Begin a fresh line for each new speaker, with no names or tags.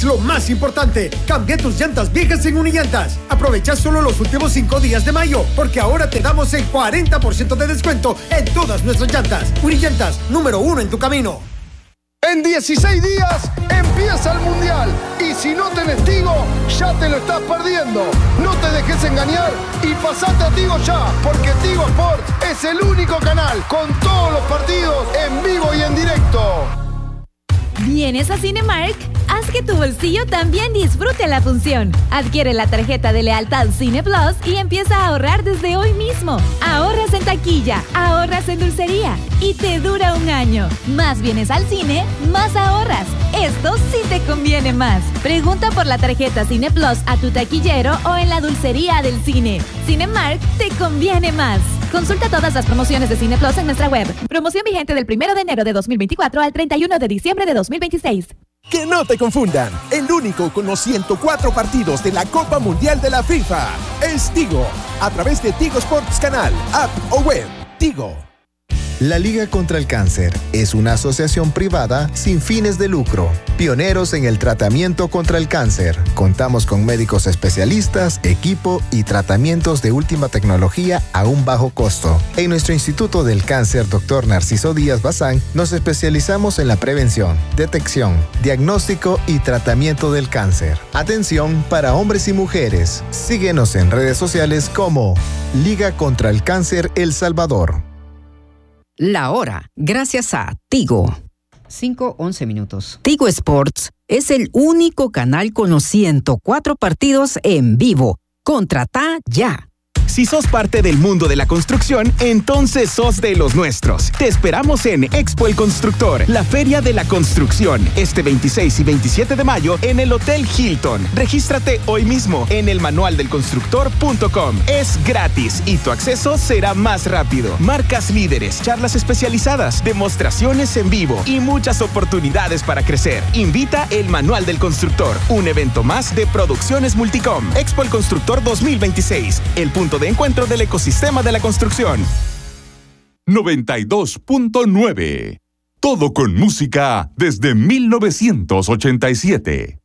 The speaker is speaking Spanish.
lo más importante. Cambia tus llantas viejas en Unillantas. Aprovecha solo los últimos 5 días de mayo, porque ahora te damos el 40% de descuento en todas nuestras llantas. Unillantas, número 1 en tu camino.
En 16 días empieza el Mundial y si no tenés Tigo, ya te lo estás perdiendo. No te dejes engañar y pasate a Tigo ya, porque Tigo Sports es el único canal con todos los partidos en vivo y en directo.
¿Vienes a Cinemark? Haz que tu bolsillo también disfrute la función. Adquiere la tarjeta de lealtad Cine Plus y empieza a ahorrar desde hoy mismo. Ahorras en taquilla, ahorras en dulcería y te dura un año. Más vienes al cine, más ahorras. Esto sí te conviene más. Pregunta por la tarjeta Cine Plus a tu taquillero o en la dulcería del cine. Cinemark te conviene más. Consulta todas las promociones de Cine Plus en nuestra web. Promoción vigente del 1 de enero de 2024 al 31 de diciembre de 2026.
Que no te confundan, el único con los 104 partidos de la Copa Mundial de la FIFA es Tigo, a través de Tigo Sports Canal, app o web. Tigo.
La Liga contra el Cáncer es una asociación privada sin fines de lucro, pioneros en el tratamiento contra el cáncer. Contamos con médicos especialistas, equipo y tratamientos de última tecnología a un bajo costo. En nuestro Instituto del Cáncer, Dr. Narciso Díaz Bazán, nos especializamos en la prevención, detección, diagnóstico y tratamiento del cáncer. Atención para hombres y mujeres. Síguenos en redes sociales como Liga contra el Cáncer El Salvador.
La hora, gracias a Tigo.
5:11.
Tigo Sports es el único canal con los 104 partidos en vivo. Contrata ya.
Si sos parte del mundo de la construcción, entonces sos de los nuestros. Te esperamos en Expo El Constructor, la feria de la construcción, este 26 y 27 de mayo en el Hotel Hilton. Regístrate hoy mismo en elmanualdelconstructor.com. Es gratis y tu acceso será más rápido. Marcas líderes, charlas especializadas, demostraciones en vivo y muchas oportunidades para crecer. Invita El Manual del Constructor, un evento más de Producciones Multicom. Expo El Constructor 2026, el punto de encuentro del ecosistema de la construcción.
92.9. Todo con música desde 1987.